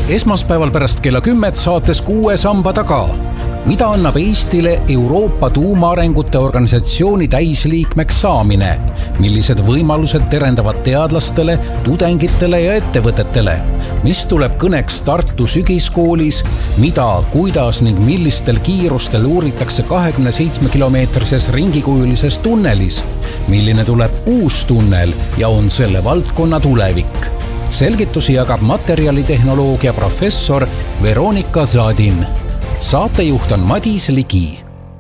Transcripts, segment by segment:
Esmaspäeval pärast kella 10 saates 6 samba taga. Mida annab Eestile Euroopa tuumaarengute organisatsiooni täisliikmeks saamine? Millised võimalused terendavad teadlastele, tudengitele ja ettevõtetele? Mis tuleb kõneks Tartu sügiskoolis? Mida, kuidas ning millistel kiirustel uuritakse 27-kilomeetrises ringikujulises tunnelis? Milline tuleb uus tunnel ja on selle valdkonna tulevik? Selgitusi jagab materjalitehnoloogia professor Veronika Zadin. Saatejuht on Madis Ligi.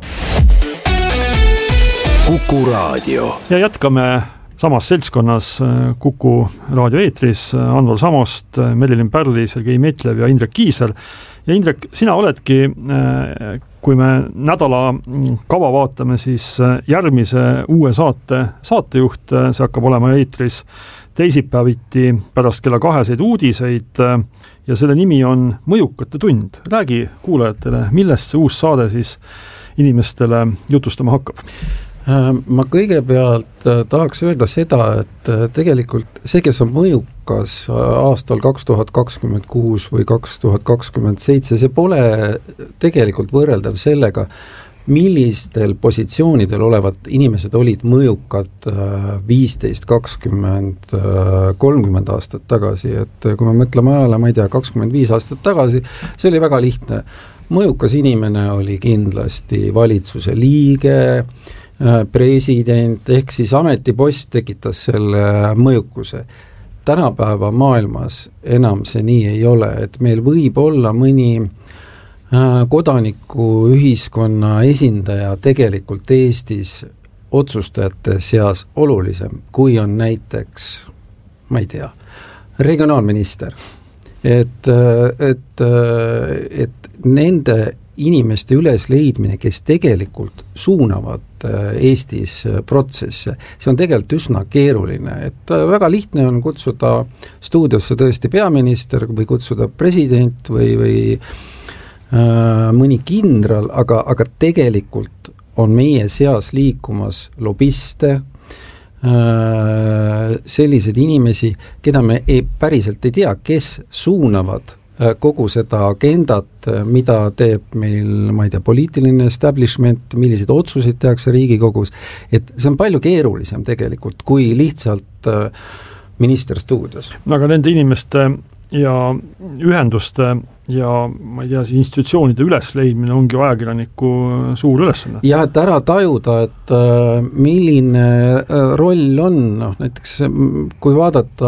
Kuku Raadio. Ja jätkame samas seltskonnas Kuku Raadio eetris Anvar Samost, Merilin Pärli, Sergei Metlev ja Indrek Kiisler. Ja Indrek, sina oledki, kui me nädala kava vaatame, siis järgmise uue saatejuht, see hakkab olema eetris teisipäeviti pärast kella 2 uudiseid ja selle nimi on Mõjukate tund. Räägi kuulajatele, millest see uus saade siis inimestele jutustama hakkab? Ma kõigepealt tahaks öelda seda, et tegelikult see, kes on mõjukas aastal 2026 või 2027, see pole tegelikult võrreldav sellega, millistel positsioonidel olevad inimesed olid mõjukad 15, 20, 30 aastat tagasi. Et kui me mõtleme ajale, ma ei tea, 25 aastat tagasi, see oli väga lihtne. Mõjukas inimene oli kindlasti valitsuse liige, president, ehk siis ametipost tekitas selle mõjukuse. Tänapäeva maailmas enam see nii ei ole, et meil võib olla mõni kodaniku ühiskonna esindaja tegelikult Eestis otsustajate seas olulisem, kui on näiteks, ma ei tea, regionaalminister. Et nende inimeste ülesleidmine, kes tegelikult suunavad Eestis protsesse, see on tegelikult üsna keeruline, et väga lihtne on kutsuda stuudiosse tõesti peaminister või kutsuda president või mõni kindral, aga tegelikult on meie seas liikumas lobiste, sellised inimesi, keda me päriselt ei tea, kes suunavad kogu seda agendat, mida teeb meil, ma ei tea, poliitiline establishment, milliseid otsuseid tehakse Riigikogus, et see on palju keerulisem tegelikult, kui lihtsalt minister stuudios. Aga nende inimeste ja ühenduste ja ma ei tea, institutsioonide ülesleidmine ongi ajakirjaniku suur ülesanne. Ja et ära tajuda, et milline roll on, näiteks kui vaadata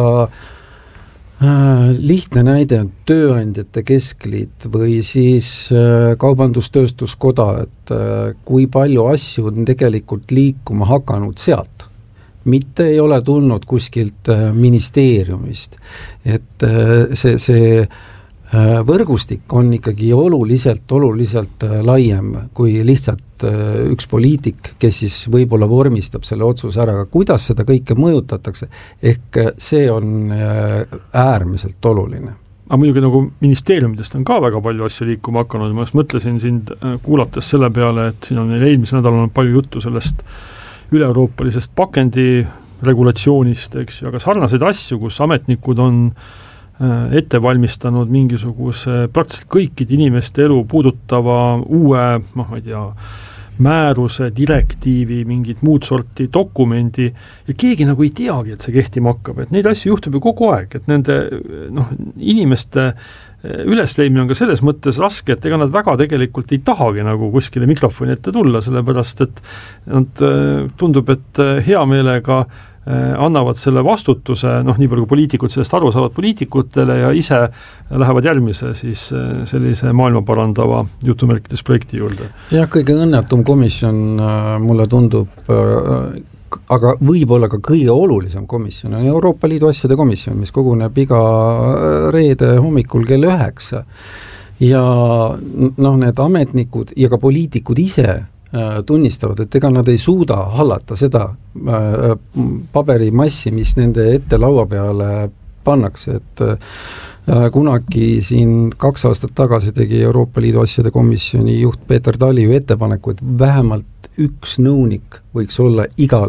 lihtne näide on tööandjate keskliit või siis kaubandustööstuskoda, et kui palju asju on tegelikult liikuma hakanud sealt. Mitte ei ole tulnud kuskilt ministeeriumist, et see võrgustik on ikkagi oluliselt laiem kui lihtsalt üks poliitik, kes siis võib-olla vormistab selle otsuse ära, aga kuidas seda kõike mõjutatakse, ehk see on äärmiselt oluline. Aga muidugi nagu ministeeriumidest on ka väga palju asju liikuma hakanud, ma just mõtlesin sind kuulates selle peale, et siin on eelmisel nädalal palju juttu sellest üle-euroopalisest pakendi regulatsioonist, eks ju, aga sarnaseid asju, kus ametnikud on ette valmistanud mingisuguse praktiliselt kõikide inimeste elu puudutava uue, ma ei tea, määruse, direktiivi, mingid muud sorti dokumendi ja keegi nagu ei teagi, et see kehtima hakkab, et neid asju juhtub ju kogu aeg, et nende inimeste ülesleimine on ka selles mõttes raske, et ega nad väga tegelikult ei tahagi nagu kuskile mikrofoni ette tulla, sellepärast et nad tundub, et hea meelega annavad selle vastutuse, nii palju kui poliitikud sellest aru saavad poliitikutele ja ise lähevad järgmise siis sellise maailma parandava jutumärkides projekti juurde. Jah, kõige õnnetum komisjon mulle tundub, aga võib-olla ka kõige olulisem komisjon on Euroopa Liidu asjade komisjon, mis koguneb iga reede hommikul kell 9. Ja need ametnikud ja ka poliitikud ise tunnistavad, et ega nad ei suuda hallata seda paberimassi, mis nende ette laua peale pannakse, et kunagi siin 2 aastat tagasi tegi Euroopa Liidu asjade komisjoni juht Peeter Tali ju ettepaneku, et vähemalt üks nõunik võiks olla igal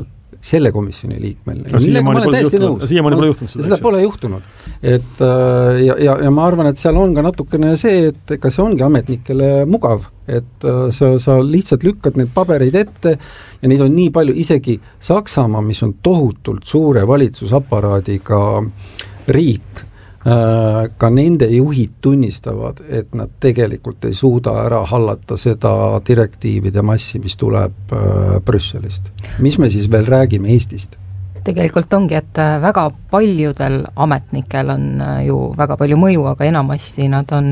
selle komisjoni liikmel. Siiamaani pole juhtunud seda pole juhtunud. Et, ja ma arvan, et seal on ka natukene see, et ega see ongi ametnikele mugav, et sa lihtsalt lükkad need pabereid ette ja neid on nii palju, isegi Saksamaa, mis on tohutult suure valitsusaparaadiga riik, ka nende juhid tunnistavad, et nad tegelikult ei suuda ära hallata seda direktiivide massi, mis tuleb Brüsselist. Mis me siis veel räägime Eestist? Tegelikult ongi, et väga paljudel ametnikel on ju väga palju mõju, aga enamasti nad on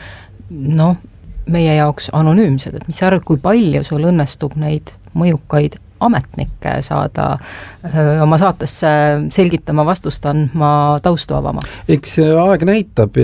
meie jaoks anonüümsed, et mis sa arvad, kui palju sul õnnestub neid mõjukaid ametnikke saada oma saatesse selgitama, vastust andma, taustu avama? Eks aeg näitab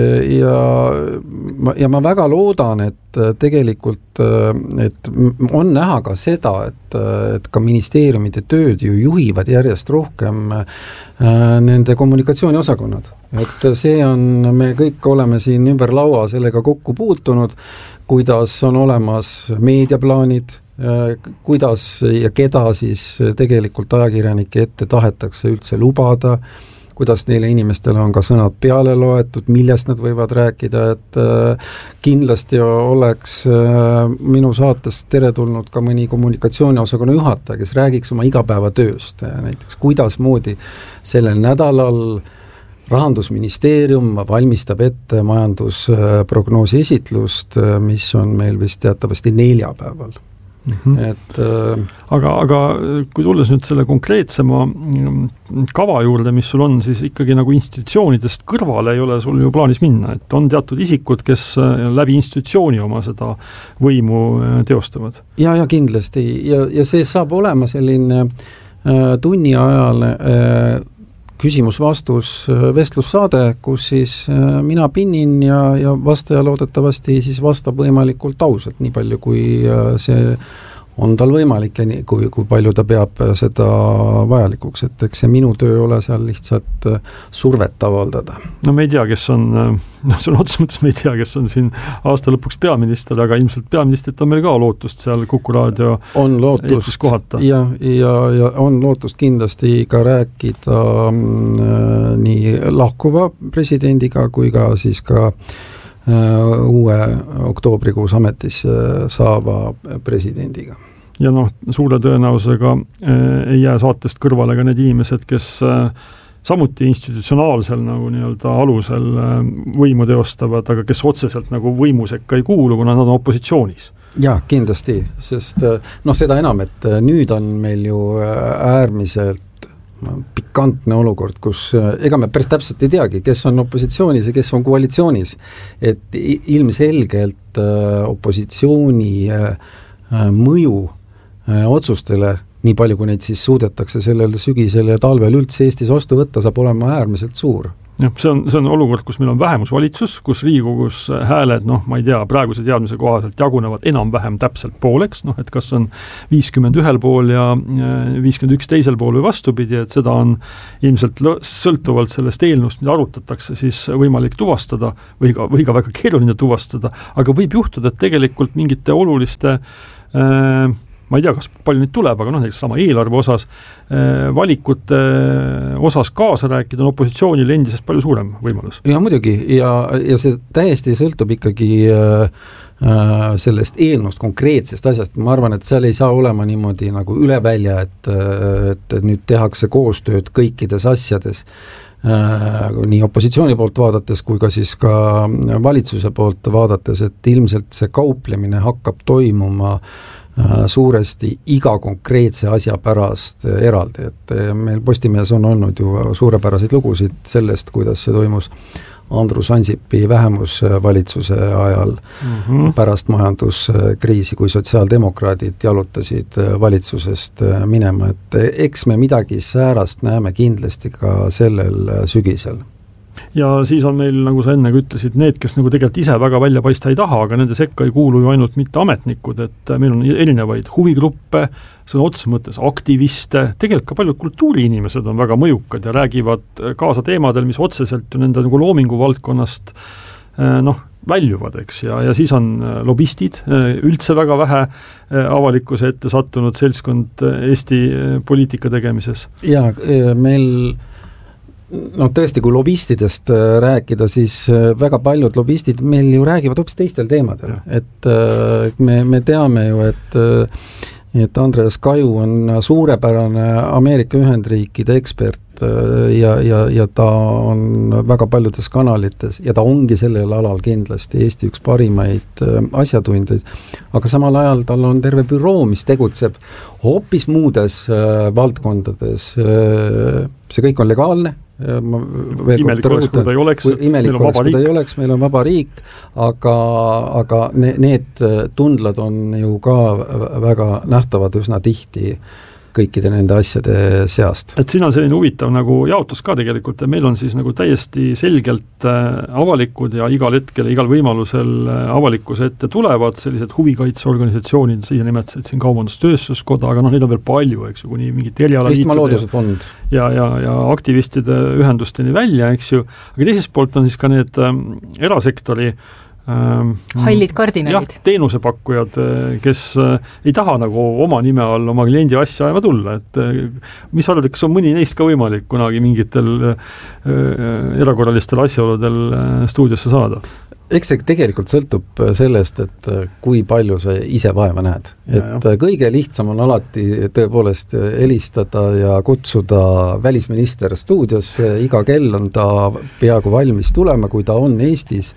ja ma väga loodan, et tegelikult et on näha ka seda, et ka ministeeriumide tööd ju juhivad järjest rohkem nende kommunikatsiooniosakonnad. Et see on, me kõik oleme siin ümber laua sellega kokku puutunud, kuidas on olemas meediaplaanid, kuidas ja keda siis tegelikult ajakirjanike ette tahetakse üldse lubada, kuidas neile inimestele on ka sõnad peale loetud, millest nad võivad rääkida, et kindlasti oleks minu saates teretulnud ka mõni kommunikatsiooniosakonna juhataja, kes räägiks oma igapäevatööst, näiteks kuidasmoodi sellel nädalal Rahandusministeerium valmistab ette majandusprognoosi esitlust, mis on meil vist teatavasti neljapäeval. Et, aga kui tulles nüüd selle konkreetsema kava juurde, mis sul on, siis ikkagi nagu institutsioonidest kõrvale ei ole sul ju plaanis minna, et on teatud isikud, kes läbi institutsiooni oma seda võimu teostavad. Ja kindlasti, ja see saab olema selline tunni ajal küsimus-vastus vestlussaade, kus siis mina pinnin ja vastaja loodetavasti siis vastab võimalikult ausalt, nii palju kui see on tal võimalik ja nii, kui palju ta peab seda vajalikuks, et eks see minu töö ole seal lihtsalt survet avaldada. No me ei tea, kes on, sul otsa mõttes me ei tea, kes on siin aasta lõpuks peaminister, aga ilmselt peaministrit on meil ka lootust seal Kuku Raadio eetris kohata. Ja on lootust kindlasti ka rääkida nii lahkuva presidendiga kui ka siis ka uue oktoobrikuus ametis saava presidendiga. Ja suure tõenäosusega ei jää saatest kõrvale ka need inimesed, kes samuti institutsionaalsel nagu nii-öelda alusel võimu teostavad, aga kes otseselt nagu võimusekka ei kuulu, kuna nad on opositsioonis. Ja, kindlasti, sest seda enam, et nüüd on meil ju äärmiselt pikantne olukord, kus ega me päris täpselt ei teagi, kes on opositsioonis ja kes on koalitsioonis. Et ilmselgelt opositsiooni mõju otsustele, nii palju kui neid siis suudetakse sellel sügisel ja talvel üldse Eestis vastu võtta, saab olema äärmiselt suur. Ja, see on olukord, kus meil on vähemusvalitsus, kus Riigikogus hääled, ma ei tea, praeguse teadmise kohaselt jagunevad enam-vähem täpselt pooleks, et kas on 50 ühel pool ja 51 teisel pool või vastupidi, et seda on ilmselt sõltuvalt sellest eelnõust, mida arutatakse, siis võimalik tuvastada või ka väga keeruline tuvastada, aga võib juhtuda, et tegelikult mingite oluliste ma ei tea, kas palju neid tuleb, aga näiteks sama eelarve osas, valikute osas kaasa rääkida on opositsioonile endisest palju suurem võimalus. Ja muidugi, ja see täiesti sõltub ikkagi sellest eelnõust konkreetsest asjast. Ma arvan, et seal ei saa olema niimoodi nagu üle välja, et nüüd tehakse koostööd kõikides asjades, nii opositsiooni poolt vaadates kui ka siis ka valitsuse poolt vaadates, et ilmselt see kauplemine hakkab toimuma suuresti iga konkreetse asja pärast eraldi, et meil Postimehes on olnud ju suurepäraseid lugusid sellest, kuidas see toimus Andrus Ansipi vähemusvalitsuse ajal pärast majanduskriisi, kui sotsiaaldemokraadid jalutasid valitsusest minema, et eks me midagi säärast näeme kindlasti ka sellel sügisel. Ja siis on meil, nagu sa enne ütlesid, need, kes nagu tegelikult ise väga välja paista ei taha, aga nende sekka ei kuulu ju ainult mitte ametnikud, et meil on erinevaid huvigruppe, sõna otsa mõttes aktiviste, tegelikult ka paljud kultuuriinimesed on väga mõjukad ja räägivad kaasa teemadel, mis otseselt ju nende nagu loomingu valdkonnast väljuvad, eks, ja siis on lobistid, üldse väga vähe avalikkuse ette sattunud seltskond Eesti poliitika tegemises. Jaa, meil tõesti, kui lobistidest rääkida, siis väga paljud lobistid meil ju räägivad hoopis teistel teemadel, et me teame ju, et Andreas Kaju on suurepärane Ameerika Ühendriikide ekspert ja ta on väga paljudes kanalites ja ta ongi sellel alal kindlasti Eesti üks parimaid asjatundjaid, aga samal ajal tal on terve büroo, mis tegutseb hoopis muudes valdkondades. See kõik on legaalne. Imelik oleks, kui ta ei oleks, meil on vaba riik, aga need tundlad on ju ka väga nähtavad üsna tihti kõikide nende asjade seast. Et siin on selline huvitav nagu jaotus ka tegelikult, ja meil on siis nagu täiesti selgelt avalikud ja igal hetkel, igal võimalusel avalikkuse ette tulevad sellised huvikaitseorganisatsioonid, siia nimetasid siin Kaubandus-Tööstuskoda, aga neid on veel palju, eks ju, kuni mingit Eestimaa Looduse Fond. Ja aktivistide ühendusteni välja, eks ju, aga teisest poolt on siis ka need erasektori hallid kardinalid. Jah, teenusepakkujad, kes ei taha nagu oma nime all oma kliendi asja ajama tulla, et mis arvad, kas on mõni neist ka võimalik kunagi mingitel erakorralistel asjaoludel stuudiosse saada? Eks see tegelikult sõltub sellest, et kui palju sa ise vaeva näed. Et kõige lihtsam on alati tõepoolest helistada ja kutsuda välisminister stuudiosse, iga kell on ta peaaegu valmis tulema, kui ta on Eestis.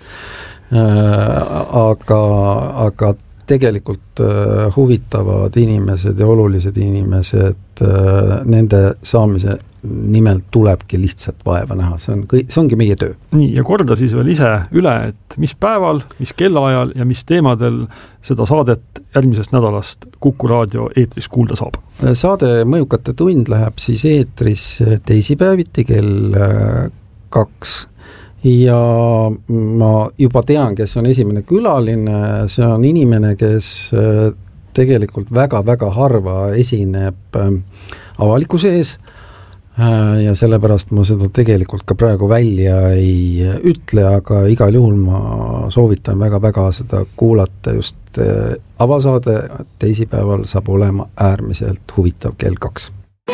Aga tegelikult huvitavad inimesed ja olulised inimesed, nende saamise nimelt tulebki lihtsalt vaeva näha, see ongi meie töö. Nii, ja korda siis veel ise üle, et mis päeval, mis kellaajal ja mis teemadel seda saadet järgmisest nädalast Kuku Raadio eetris kuulda saab? Saade Mõjukate tund läheb siis eetris teisipäeviti kell 2. Ja ma juba tean, kes on esimene külaline, see on inimene, kes tegelikult väga-väga harva esineb avalikkuse ees ja sellepärast ma seda tegelikult ka praegu välja ei ütle, aga igal juhul ma soovitan väga-väga seda kuulata just avasaade teisipäeval saab olema äärmiselt huvitav kell 2.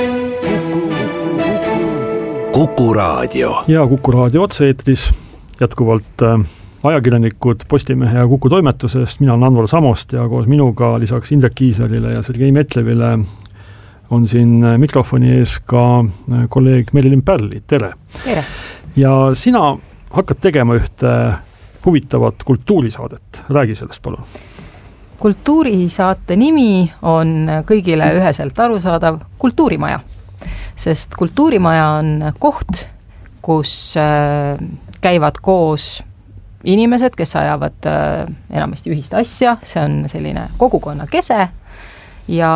Kuku Raadio. Ja Kuku Raadio otse-eetris jätkuvalt ajakirjanikud Postimehe ja Kuku toimetusest, mina olen Anvar Samost ja koos minuga lisaks Indrek Kiislerile ja Sergei Metlevile on siin mikrofoni ees ka kolleeg Merilin Pärli, tere! Tere! Ja sina hakkad tegema ühte huvitavat kultuurisaadet, räägi sellest palun. Kultuurisaate nimi on kõigile üheselt arusaadav Kultuurimaja. Sest Kultuurimaja on koht, kus käivad koos inimesed, kes ajavad enamasti ühist asja, see on selline kogukonna kese ja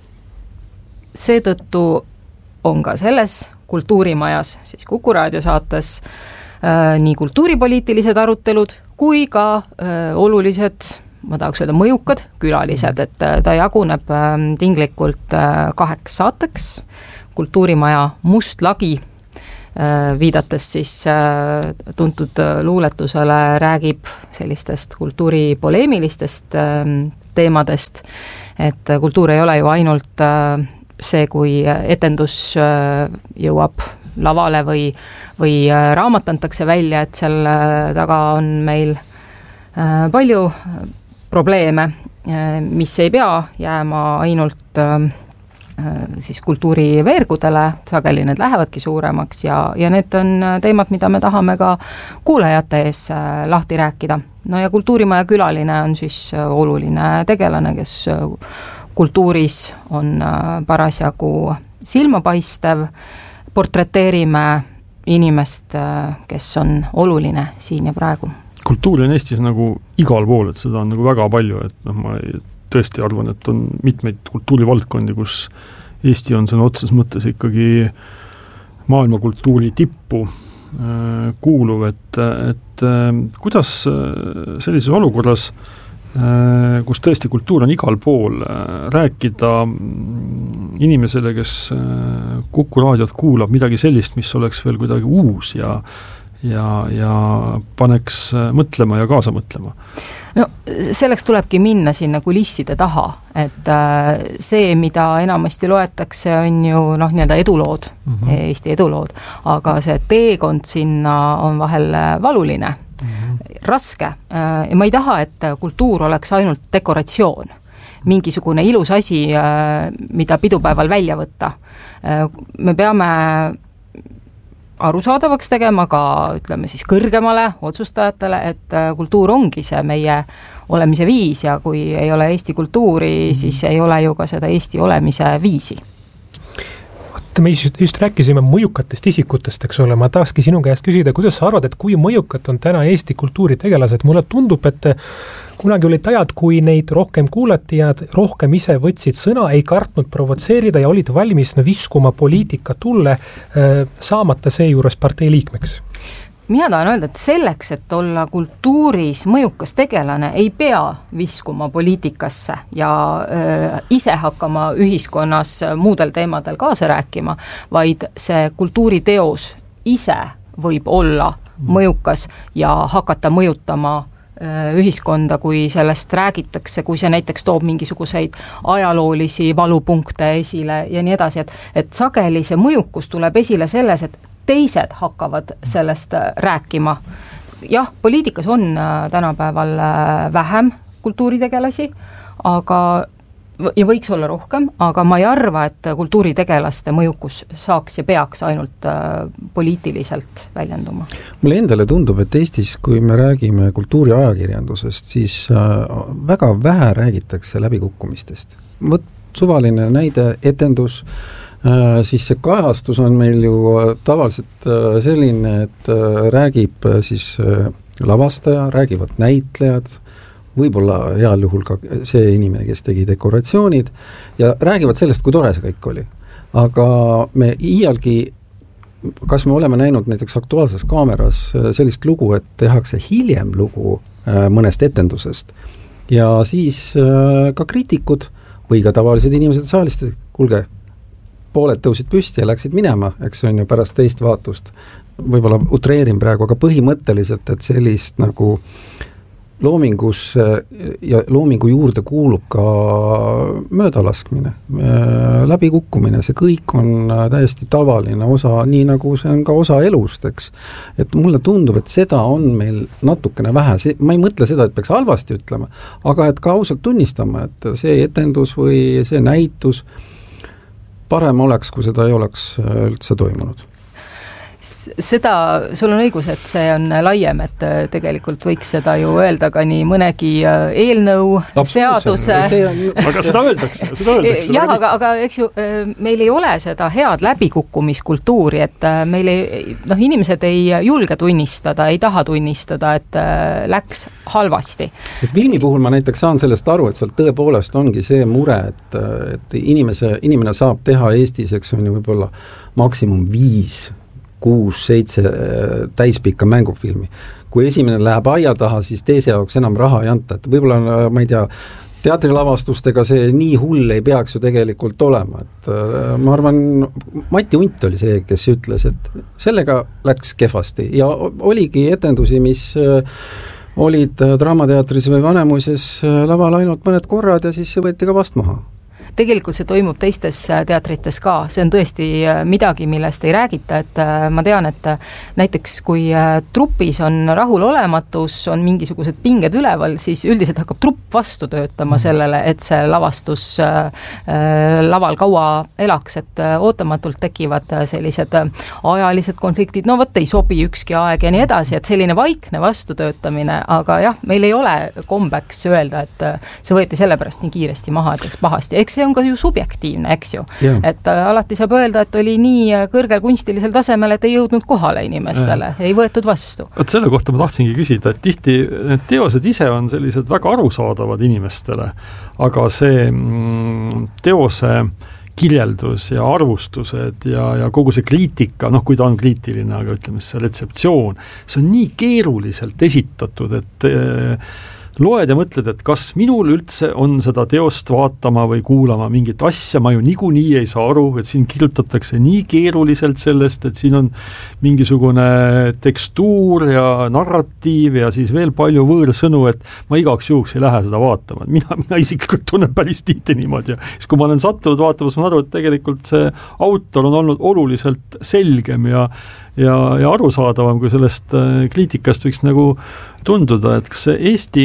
seetõttu on ka selles Kultuurimajas, siis Kuku Raadio saates, nii kultuuripoliitilised arutelud kui ka olulised, ma tahaks öelda mõjukad külalised, et ta jaguneb tinglikult 2 saateks. Kultuurimaja Must lagi, viidates siis tuntud luuletusele, räägib sellistest kultuuripoleemilistest teemadest, et kultuur ei ole ju ainult see, kui etendus jõuab lavale või raamat antakse välja, et seal taga on meil palju probleeme, mis ei pea jääma ainult siis kultuuriveergudele, sageli need lähevadki suuremaks ja need on teemad, mida me tahame ka kuulajate ees lahti rääkida. No ja Kultuurimaja külaline on siis oluline tegelane, kes kultuuris on parasjagu silmapaistev, portreteerime inimest, kes on oluline siin ja praegu. Kultuuri on Eestis nagu igal pool, et seda on nagu väga palju, et ma tõesti arvan, et on mitmeid kultuurivaldkondi, kus Eesti on sõna otses mõttes ikkagi maailmakultuuri tippu kuuluv, et kuidas sellises olukorras, kus tõesti kultuur on igal pool, rääkida inimesele, kes Kuku Raadiot kuulab, midagi sellist, mis oleks veel kuidagi uus ja ja paneks mõtlema ja kaasa mõtlema. No selleks tulebki minna sinna kulisside taha, et see, mida enamasti loetakse, on ju nii-öelda edulood, Eesti edulood, aga see teekond sinna on vahel valuline, raske ja ma ei taha, et kultuur oleks ainult dekoratsioon, mingisugune ilus asi, mida pidupäeval välja võtta. Me peame arusaadavaks tegema ka, ütleme siis kõrgemale otsustajatele, et kultuur ongi see meie olemise viis ja kui ei ole Eesti kultuuri, siis ei ole ju ka seda Eesti olemise viisi. Me just rääkisime mõjukatest isikutest, eks ole, ma tahakski sinu käest küsida, kuidas sa arvad, et kui mõjukat on täna Eesti kultuuritegelased? Mulle tundub, et kunagi olid ajad, kui neid rohkem kuulati ja rohkem ise võtsid sõna, ei kartnud provotseerida ja olid valmis viskuma poliitika tulle, saamata seejuures partei liikmeks. Mina tahan öelda, et selleks, et olla kultuuris mõjukas tegelane, ei pea viskuma poliitikasse ja ise hakkama ühiskonnas muudel teemadel kaasa rääkima, vaid see kultuuriteos ise võib olla mõjukas ja hakata mõjutama ühiskonda, kui sellest räägitakse, kui see näiteks toob mingisuguseid ajaloolisi valupunkte esile ja nii edasi, et sageli see mõjukus tuleb esile selles, et teised hakkavad sellest rääkima. Jah, poliitikas on tänapäeval vähem kultuuritegelasi, aga ja võiks olla rohkem, aga ma ei arva, et kultuuritegelaste mõjukus saaks ja peaks ainult poliitiliselt väljenduma. Mulle endale tundub, et Eestis, kui me räägime kultuuriajakirjandusest, siis väga vähe räägitakse läbikukkumistest. Võt suvaline näide, etendus, siis see kajastus on meil ju tavaliselt selline, et räägib siis lavastaja, räägivad näitlejad, võib-olla heal juhul ka see inimene, kes tegi dekoratsioonid ja räägivad sellest, kui tore see kõik oli. Aga me iialgi, kas me oleme näinud näiteks Aktuaalses Kaameras sellist lugu, et tehakse hiljem lugu mõnest etendusest ja siis ka kriitikud või ka tavalised inimesed saalist, kuulge, pooled tõusid püsti ja läksid minema, eks on ju pärast teist vaatust. Võib-olla utreerin praegu, aga põhimõtteliselt, et sellist nagu loomingus ja loomingu juurde kuulub ka möödalaskmine, läbikukkumine, see kõik on täiesti tavaline osa, nii nagu see on ka osa elust, eks. Et mulle tundub, et seda on meil natukene vähe, ma ei mõtle seda, et peaks halvasti ütlema, aga et ka ausalt tunnistama, et see etendus või see näitus parem oleks, kui seda ei oleks üldse toimunud. Seda, sul on õigus, et see on laiem, et tegelikult võiks seda ju öelda ka nii mõnegi eelnõu, seaduse. Aga seda öeldakse. Jah, aga eks ju, meil ei ole seda head läbikukkumiskultuuri, et meil inimesed ei julge tunnistada, ei taha tunnistada, et läks halvasti. Sest filmi puhul ma näiteks saan sellest aru, et seal tõepoolest ongi see mure, et inimene saab teha Eestis, eks on ju võib-olla maksimum 5 6-7 täispikka mängufilmi. Kui esimene läheb aia taha, siis teise jaoks enam raha ei anta, et võib-olla, ma ei tea, teatrilavastustega see nii hull ei peaks ju tegelikult olema, et ma arvan, Mati Unt oli see, kes ütles, et sellega läks kehvasti ja oligi etendusi, mis olid Draamateatris või Vanemuises laval ainult mõned korrad ja siis see võeti ka vast maha. Tegelikult see toimub teistes teatrites ka, see on tõesti midagi, millest ei räägita, et ma tean, et näiteks kui trupis on rahulolematus, on mingisugused pinged üleval, siis üldiselt hakkab trupp vastu töötama sellele, et see lavastus laval kaua elaks, et ootamatult tekivad sellised ajalised konfliktid, no võt ei sobi ükski aeg ja nii edasi, et selline vaikne vastutöötamine, aga jah, meil ei ole kombeks öelda, et see võeti sellepärast nii kiiresti maha, et läks pahasti, eks see on ka ju subjektiivne, eks ju. Et alati saab öelda, et oli nii kõrgel kunstilisel tasemel, et ei jõudnud kohale inimestele, ei võetud vastu. Vot selle kohta ma tahtsingi küsida, et tihti need teosed ise on sellised väga arusaadavad inimestele, aga see teose kirjeldus ja arvustused ja kogu see kriitika, kui ta on kriitiline, aga ütleme see retseptsioon, see on nii keeruliselt esitatud, et loed ja mõtled, et kas minul üldse on seda teost vaatama või kuulama mingit asja, ma ju niikuinii ei saa aru, et siin kirjutatakse nii keeruliselt sellest, et siin on mingisugune tekstuur ja narratiiv ja siis veel palju võõrsõnu, et ma igaks juhuks ei lähe seda vaatama. Mina isiklikult tunnen päris tihti niimoodi ja siis kui ma olen sattunud vaatama, siis ma arvan, et tegelikult see autor on olnud oluliselt selgem ja arusaadavam, kui sellest kriitikast võiks nagu tunduda, et kas see Eesti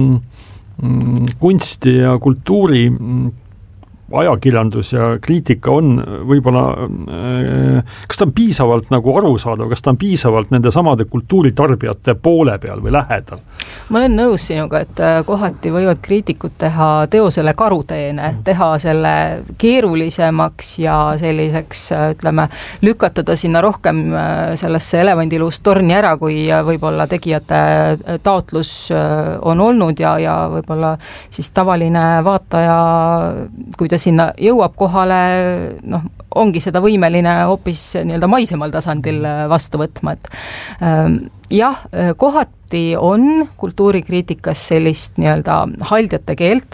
kunsti ja kultuuri ajakirjandus ja kriitika on võib-olla, kas ta on piisavalt nagu arusaadav, kas ta on piisavalt nende samade kultuuritarbijate poole peal või lähedal? Ma olen nõus sinuga, et kohati võivad kriitikud teha teosele karuteene, teha selle keerulisemaks ja selliseks, ütleme, lükatada sinna rohkem sellesse elevandiluust torni ära, kui võib-olla tegijate taotlus on olnud ja võib-olla siis tavaline vaataja, kui ta sinna jõuab kohale, ongi seda võimeline hoopis nii-öelda maisemal tasandil vastu võtma, et jah, kohati on kultuurikriitikas sellist nii-öelda haldjate keelt,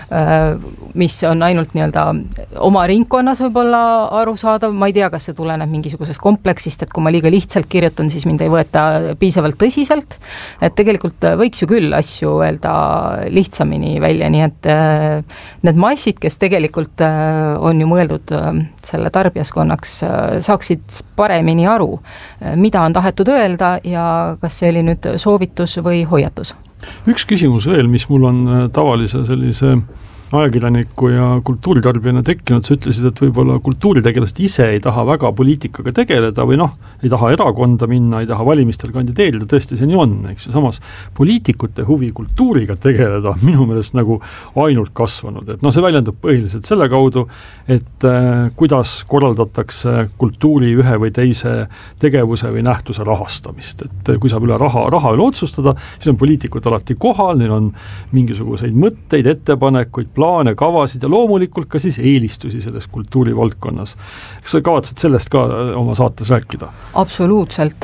mis on ainult nii-öelda oma ringkonnas võib-olla arusaadav, ma ei tea, kas see tuleneb mingisugusest kompleksist, et kui ma liiga lihtsalt kirjutan, siis mind ei võeta piisavalt tõsiselt, et tegelikult võiks ju küll asju öelda lihtsamini välja, nii et need massid, kes tegelikult on ju mõeldud selle tarbijaskonnaks, saaksid paremini aru, mida on tahetud öelda ja kas see oli nüüd soovitus või hoiatus. Üks küsimus veel, mis mul on tavalise sellise ajakirjaniku ja kultuuritarbijana tekkinud, sa ütlesid, et võib-olla kultuuritegelased ise ei taha väga poliitikaga tegeleda või ei taha erakonda minna, ei taha valimistel kandideerida, tõesti see nii on, eks ju, samas poliitikute huvi kultuuriga tegeleda on minu meelest nagu ainult kasvanud, et see väljendub põhiliselt selle kaudu, et kuidas korraldatakse kultuuri ühe või teise tegevuse või nähtuse rahastamist, et kui saab üle raha üle otsustada, siis on poliitikud alati kohal, neil on mingisuguseid mõtteid, ettepanekuid, plaane, kavasid ja loomulikult ka siis eelistusi selles kultuurivaldkonnas. Kas sa kavatsed sellest ka oma saates rääkida? Absoluutselt,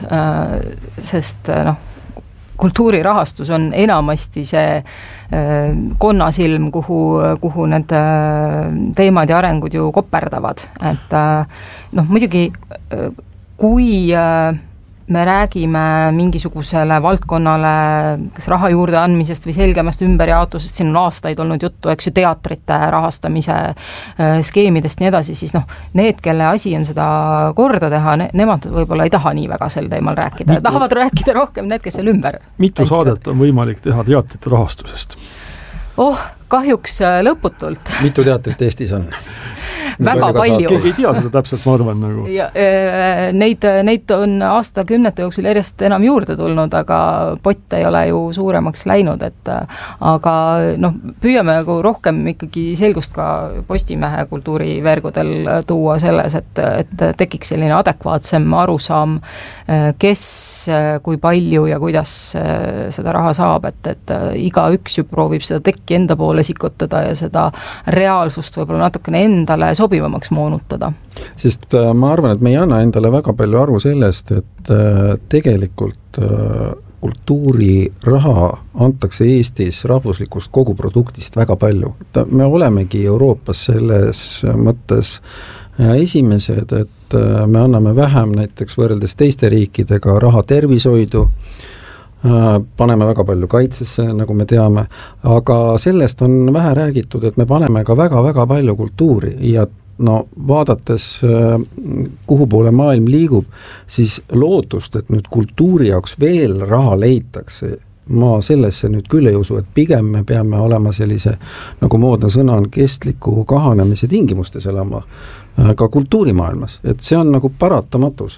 sest kultuurirahastus on enamasti see konnasilm, kuhu need teemad ja arengud ju koperdavad. Et muidugi, kui me räägime mingisugusele valdkonnale kas raha juurde andmisest või selgemast ümberjaotusest, siin on aastaid olnud juttu, eks ju, teatrite rahastamise skeemidest nii edasi, siis need, kelle asi on seda korda teha, nemad võib-olla ei taha nii väga sel teemal rääkida. Tahavad rääkida rohkem need, kes seal ümber. Mitu saadet on võimalik teha teatrite rahastusest? Kahjuks lõputult. Mitu teatrit Eestis on? Väga palju. Keegi ei tea seda täpselt, ma arvan nagu. Ja, neid on aastakümnete jooksul järjest enam juurde tulnud, aga pott ei ole ju suuremaks läinud, aga püüame nagu rohkem ikkagi selgust ka Postimehe kultuurivergudel tuua selles, et tekiks selline adekvaatsem arusaam, kes, kui palju ja kuidas seda raha saab, et iga üks ju proovib seda tekki enda poole sikutada ja seda reaalsust võib-olla natukene endale sobivamaks moonutada. Sest ma arvan, et me ei anna endale väga palju aru sellest, et tegelikult kultuuriraha antakse Eestis rahvuslikust koguproduktist väga palju. Me olemegi Euroopas selles mõttes esimesed, et me anname vähem näiteks võrreldes teiste riikidega raha tervishoidu, paneme väga palju kaitsesse, nagu me teame, aga sellest on vähe räägitud, et me paneme ka väga-väga palju kultuuri ja vaadates, kuhu poole maailm liigub, siis lootust, et nüüd kultuuri jaoks veel raha leitakse, ma sellesse nüüd küll ei usu, et pigem me peame olema sellise, nagu moodne sõna on, kestliku kahanemise tingimustes elama ka kultuurimaailmas, et see on nagu paratamatus.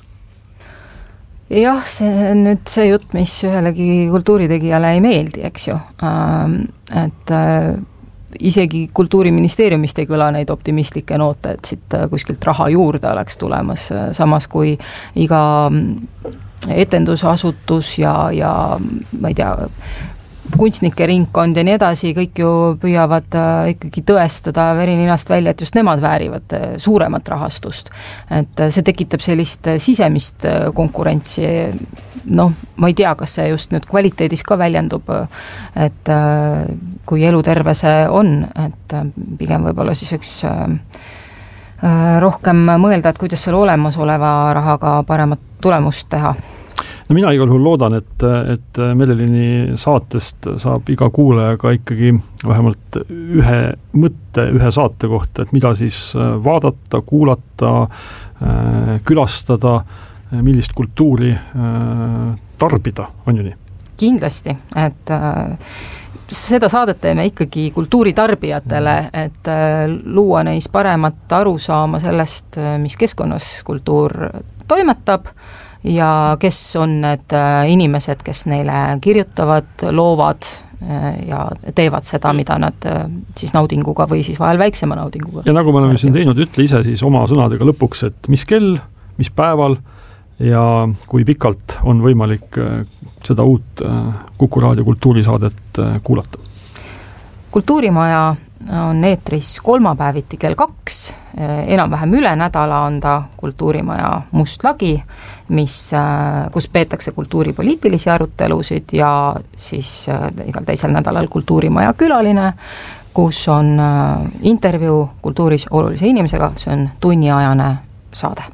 Jah, see on nüüd see jutt, mis ühelegi kultuuritegijale ei meeldi, eks ju. Et isegi Kultuuriministeeriumist ei kõla neid optimistlikke noote, et siit kuskilt raha juurde oleks tulemas, samas kui iga etendusasutus ja ma ei tea, kunstnike ringkond ja nii edasi, kõik ju püüavad ikkagi tõestada verininast välja, et just nemad väärivad suuremat rahastust. Et see tekitab sellist sisemist konkurentsi, ma ei tea, kas see just nüüd kvaliteedis ka väljendub, et kui eluterve see on, et pigem võib-olla siis võiks rohkem mõelda, et kuidas selle olemasoleva rahaga paremat tulemust teha. No mina igal juhul loodan, et Merelini saatest saab iga kuulajaga ikkagi vähemalt ühe mõtte ühe saate kohta, et mida siis vaadata, kuulata, külastada, millist kultuuri tarbida, on ju nii? Kindlasti, et seda saadet teeme ikkagi kultuuritarbijatele, et luua neis paremat arusaama sellest, mis keskkonnas kultuur toimetab ja kes on need inimesed, kes neile kirjutavad, loovad ja teevad seda, mida nad siis naudinguga või siis vahel väiksema naudinguga. Ja nagu me oleme siin teinud, ütle ise siis oma sõnadega lõpuks, et mis kell, mis päeval ja kui pikalt on võimalik seda uut Kuku Raadio kultuurisaadet kuulata. Kultuurimaja on eetris kolmapäeviti kell 2, enam-vähem üle nädala on ta Kultuurimaja Must lagi, kus peetakse kultuuripoliitilisi arutelusid ja siis igal teisel nädalal Kultuurimaja külaline, kus on intervjuu kultuuris olulise inimesega, see on tunniajane saade.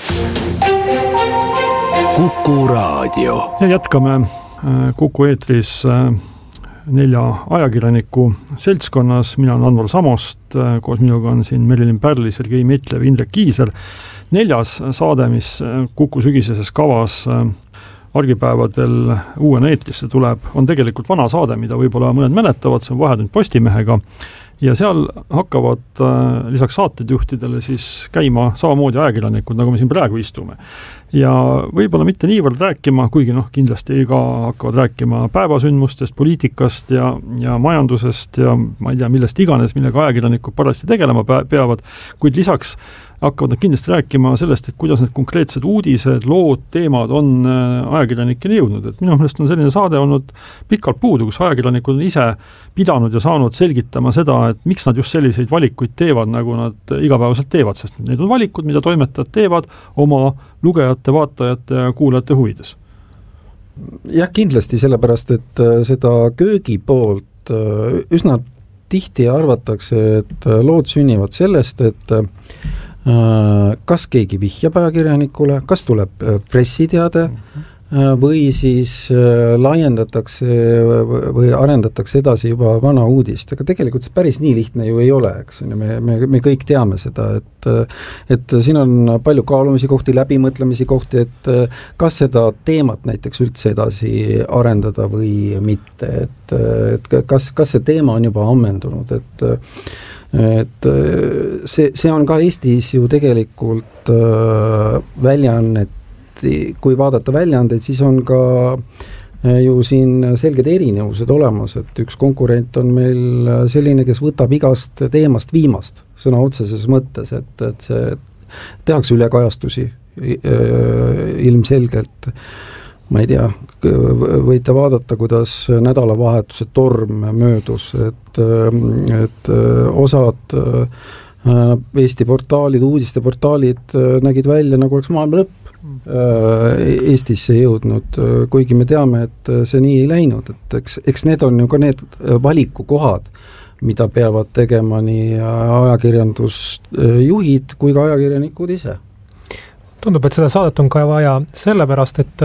Kuku Raadio. Ja jätkame Kuku eetris 4 ajakirjaniku seltskonnas. Mina olen Anvar Samost, koos minuga on siin Merilin Pärli, Sergei Metlev, Indrek Kiisel. 4. saade, mis Kuku sügiseses kavas argipäevadel uuena eetrisse tuleb, on tegelikult vana saade, mida võib-olla mõned mäletavad, see on Vahetund Postimehega. Ja seal hakkavad lisaks saatejuhtidele siis käima samamoodi ajakirjanikud, nagu me siin praegu istume. Ja võib-olla mitte niivõrd rääkima, kuigi kindlasti ka hakkavad rääkima päevasündmustest, poliitikast ja majandusest ja ma ei tea, millest iganes, millega ajakirjanikud parasti tegelema peavad, kuid lisaks hakkavad nad kindlasti rääkima sellest, et kuidas need konkreetsed uudised, lood, teemad on ajakirjanikeni jõudnud. Et minu meelest on selline saade olnud pikalt puudu, kus ajakirjanikud on ise pidanud ja saanud selgitama seda, et miks nad just selliseid valikuid teevad, nagu nad igapäevaselt teevad, sest need on valikud, mida toimetajad teevad oma lugejate, vaatajate ja kuulajate huvides. Jah, kindlasti sellepärast, et seda köögi poolt üsna tihti arvatakse, et lood sünnivad sellest, et kas keegi vihjab ajakirjanikule, kas tuleb pressiteade või siis laiendatakse või arendatakse edasi juba vana uudist, aga tegelikult see päris nii lihtne ju ei ole, eks on, me kõik teame seda, et siin on palju kaalumisi kohti, läbimõtlemisi kohti, et kas seda teemat näiteks üldse edasi arendada või mitte, et kas see teema on juba ammendunud, et see on ka Eestis ju tegelikult väljaannet, kui vaadata väljaandeid, siis on ka ju siin selged erinevused olemas, et üks konkurent on meil selline, kes võtab igast teemast viimast, sõna otseses mõttes, et see tehakse ülekajastusi ilmselgelt. Ma ei tea, võite vaadata, kuidas nädalavahetuse torm möödus, et osad Eesti portaalid, uudiste portaalid nägid välja, nagu oleks maailma lõpp Eestisse jõudnud, kuigi me teame, et see nii ei läinud, et eks need on ju ka need valikukohad, mida peavad tegema nii ajakirjandusjuhid kui ka ajakirjanikud ise. Tundub, et seda saadet on ka vaja sellepärast, et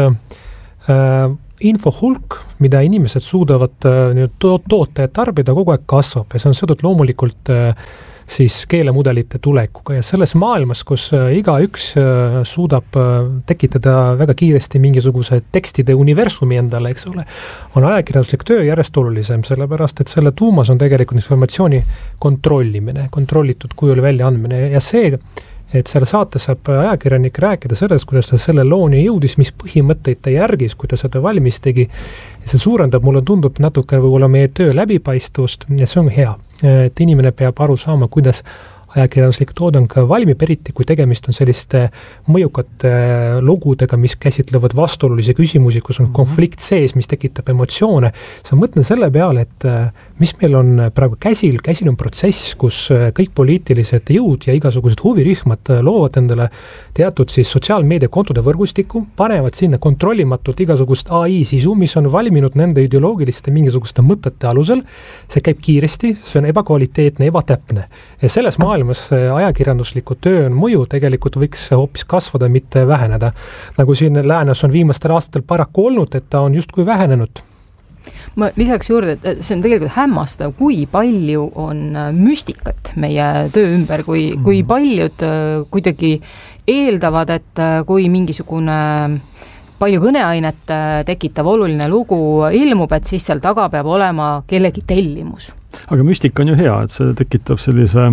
info hulk, mida inimesed suudavad toota ja tarbida, kogu aeg kasvab ja see on seotud loomulikult siis keelemudelite tulekuga ja selles maailmas, kus igaüks suudab tekitada väga kiiresti mingisuguse tekstide universumi endale, eks ole, on ajakirjanduslik töö järjest olulisem, sellepärast, et selle tuumas on tegelikult informatsiooni kontrollimine, kontrollitud kujul väljaandmine ja see, et selle saate saab ajakirjanik rääkida sellest, kuidas ta selle looni jõudis, mis põhimõtteid ta järgis, kui ta seda valmis tegi. See suurendab, mulle tundub natuke võib-olla meie töö läbipaistvust ja see on hea, et inimene peab aru saama, kuidas ajakirjanduslik toodang valmib, eriti kui tegemist on selliste mõjukate lugudega, mis käsitlevad vastuolulisi küsimusi, kus on konflikt sees, mis tekitab emotsioone. Sa mõtlen selle peale, et mis meil on praegu käsil on protsess, kus kõik poliitilised jõud ja igasugused huvirühmad loovad endale teatud siis sotsiaalmeediakontode võrgustikku, panevad sinna kontrollimatult igasugust AI sisu, mis on valminud nende ideoloogiliste mingisuguste mõtete alusel. See käib kiiresti, see on ebakvaliteetne, ebatäpne. Ja selles maailmas ajakirjandusliku töö on mõju tegelikult võiks hoopis kasvada, mitte väheneda. Nagu siin läänes on viimastel aastatel paraku olnud, et ta on justkui vähenenud. Ma lisaks juurde, et see on tegelikult hämmastav, kui palju on müstikat meie töö ümber, kui paljud kuidagi eeldavad, et kui mingisugune palju kõneainet tekitav oluline lugu ilmub, et siis seal taga peab olema kellegi tellimus. Aga müstika on ju hea, et see tekitab sellise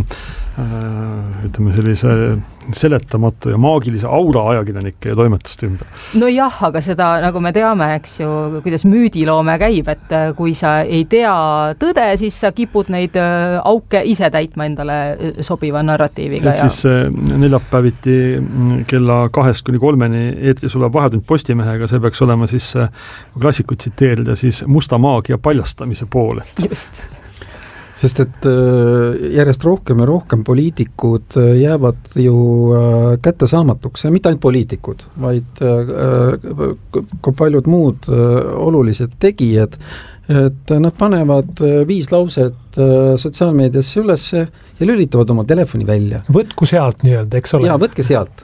seletamatu ja maagilise aura ajakirjanike ja toimetuste ümber. No jah, aga seda, nagu me teame, eks ju, kuidas müüdiloome käib, et kui sa ei tea tõde, siis sa kipud neid auke ise täitma endale sobiva narratiiviga. Et siis neljapäeviti kella 2-3 eetris olev Vahetund Postimehega, see peaks olema siis, kui klassikuid tsiteerida, siis musta maagia paljastamise pool. Just. Sest et järjest rohkem ja rohkem poliitikud jäävad ju kättesaamatuks ja mitte ainult poliitikud, vaid ka paljud muud olulised tegijad, et nad panevad 5 lauset sotsiaalmeediasse ülesse ja lülitavad oma telefoni välja. Võtku sealt nii-öelda, eks ole? Jaa, võtke sealt.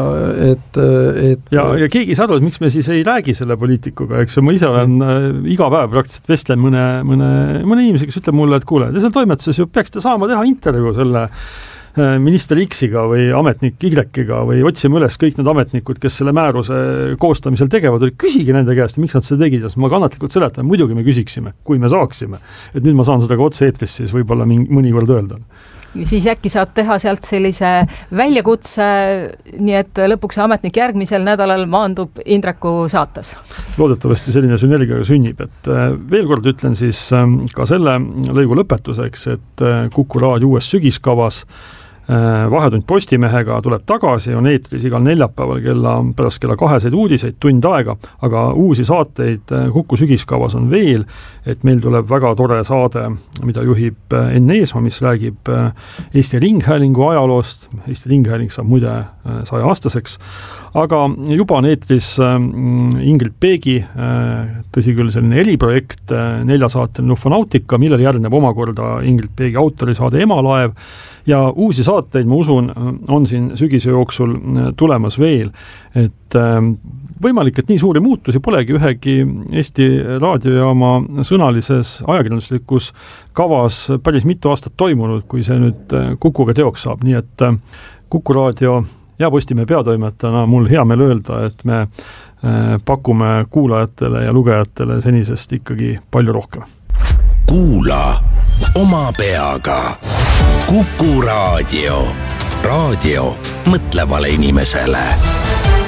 Ja keegi saab aru, et miks me siis ei räägi selle poliitikuga, eks ju, ma ise olen iga päev praktiliselt vestlen mõne inimese, kes ütleb mulle, et kuule, te seal toimetuses ju peaksite saama teha intervjuu selle minister X-iga või ametnik Y-ga või otsime üles kõik need ametnikud, kes selle määruse koostamisel tegevad, küsige nende käest, miks nad seda tegid, sest ma kannatlikult seletan, muidugi me küsiksime, kui me saaksime. Et nüüd ma saan seda ka otse eetris siis võib-olla mõnikord öelda. Siis äkki saad teha sealt sellise väljakutse, nii et lõpuks ametnik järgmisel nädalal maandub Indreku saates. Loodetavasti selline sünergiaga sünnib, et veel kord ütlen siis ka selle lõigu lõpetuseks, et Kuku raadio uues sügiskavas Vahetund Postimehega tuleb tagasi, on eetris igal neljapäeval pärast kella 2 uudiseid, tund aega, aga uusi saateid Kuku sügiskavas on veel, et meil tuleb väga tore saade, mida juhib Enn Eesmaa, mis räägib Eesti Ringhäälingu ajaloost. Eesti Ringhääling saab muide 100-aastaseks, aga juba on eetris Ingrid Peegi, tõsi küll selline eriprojekt, 4-saateline Ufonautika, millele järgneb omakorda Ingrid Peegi autorisaade Emalaev, ja uusi saateid, ma usun, on siin sügise jooksul tulemas veel, et võimalik, et nii suuri muutusi polegi ühegi Eesti raadiojaama sõnalises ajakirjanduslikus kavas päris mitu aastat toimunud, kui see nüüd Kukuga teoks saab, nii et Kuku raadio ja Postimehe peatoimetajana mul hea meel öelda, et me pakume kuulajatele ja lugejatele senisest ikkagi palju rohkem. Kuula oma peaga. Kuku raadio. Raadio mõtlevale inimesele.